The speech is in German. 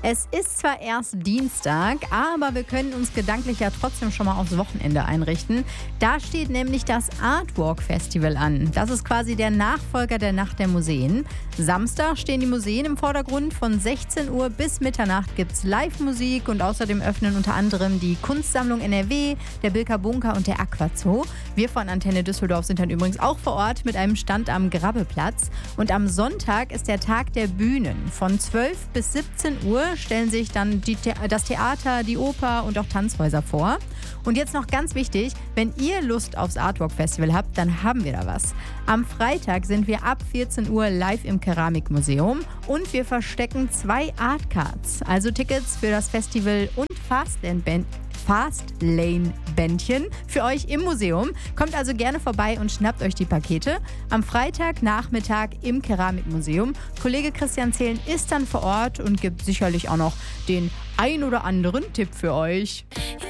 Es ist zwar erst Dienstag, aber wir können uns gedanklich ja trotzdem schon mal aufs Wochenende einrichten. Da steht nämlich das Artwalk Festival an. Das ist quasi der Nachfolger der Nacht der Museen. Samstag stehen die Museen im Vordergrund. Von 16 Uhr bis Mitternacht gibt es Live-Musik und außerdem öffnen unter anderem die Kunstsammlung NRW, der Bilka Bunker und der Aquazoo. Wir von Antenne Düsseldorf sind dann übrigens auch vor Ort mit einem Stand am Grabbeplatz. Und am Sonntag ist der Tag der Bühnen. Von 12 bis 17 Uhr stellen sich dann das Theater, die Oper und auch Tanzhäuser vor. Und jetzt noch ganz wichtig, wenn ihr Lust aufs Artwalk Festival habt, dann haben wir da was. Am Freitag sind wir ab 14 Uhr live im Keramikmuseum und wir verstecken 2 Artcards, also Tickets für das Festival und Fastlane-Bändchen für euch im Museum. Kommt also gerne vorbei und schnappt euch die Pakete. Am Freitagnachmittag im Keramikmuseum. Kollege Christian Zehlen ist dann vor Ort und gibt sicherlich auch noch den ein oder anderen Tipp für euch.